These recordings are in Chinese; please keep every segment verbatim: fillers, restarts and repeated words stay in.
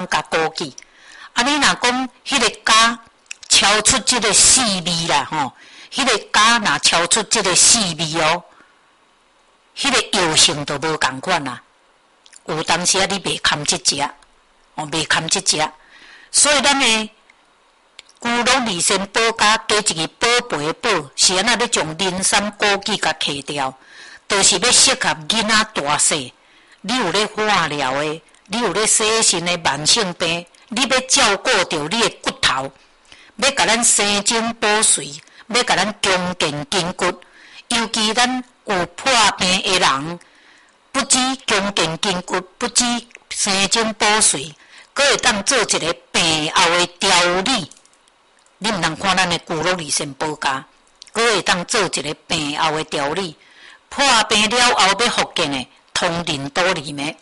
甲枸杞。啊，你若讲迄个胶超出即个细味啦，吼，迄个胶若超出即个细味哦，迄个药性都无共款啦。有当时啊，你袂堪即食，哦，袂堪即食，所以咱的牛肉二仙宝加加一个宝贝的宝，是安那要将磷酸枸杞甲去掉，就是要适合囡仔大细。你有咧化疗的，你有咧洗肾的慢性病，你要照顾着你的骨头，要甲咱生精补髓，要甲咱强健筋骨。尤其咱有破病的人，不止强健筋骨，不止生精补髓，佫会当做一个病后的调理。你毋通看咱的骨肉二仙宝加，佫会当做一个病后的调理。破病了后要复健的，通灵多里面。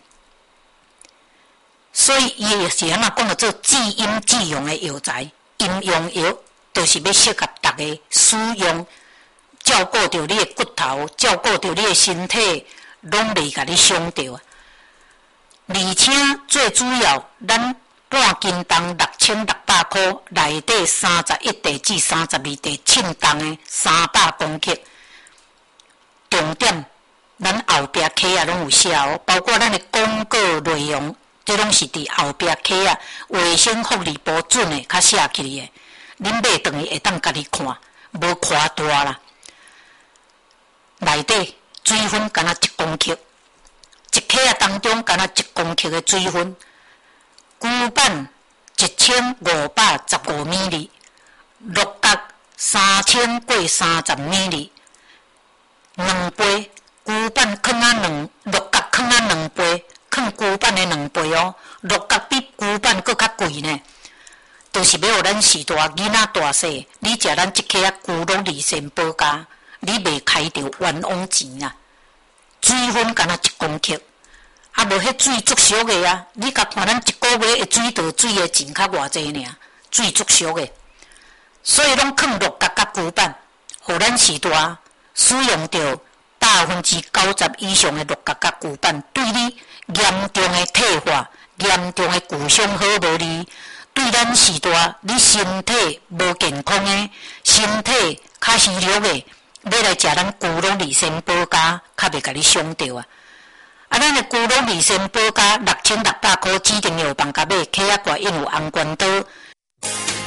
所以伊也是安那讲做至阴至阳的药材，阴阳药就是要适合大家使用，照顾着你的骨头，照顾着你的身体，拢袂甲你伤着。而且最主要，咱半斤重六千六百块，内底三十一地至三十二地称重的三百公克。重点，咱后壁刻啊拢有写哦，包括咱的广告内容，这拢是伫后壁刻啊卫生福利部准的较写起的。恁买等于会当家己看，无夸大啦。内底水分敢若一公克，一克啊当中敢若一公克的水分。骨板一千五百十五米里，六角三千过三十米里，两杯骨板放啊两，六角放啊两杯，放骨板的两杯哦。六角比骨板搁较贵呢，就是要互咱时大囡仔大细，你食咱即克啊骨肉二仙宝加，你袂开着冤枉钱啊！水分敢若一公克。啊，无迄水足俗的啊！你甲看咱一个月的水道水的钱较偌济尔，水足俗的，所以拢放六角甲骨板，互咱时大使用着百分之九十以上的六角甲骨板，对你严重的退化、严重的骨伤好无利，对咱时大你身体无健康的、身体较虚弱的，要来食咱骨肉二仙宝加，较袂甲你伤着啊！啊，咱的骨肉二仙宝加六千六百块指定药房甲买，客仔挂印有红关刀，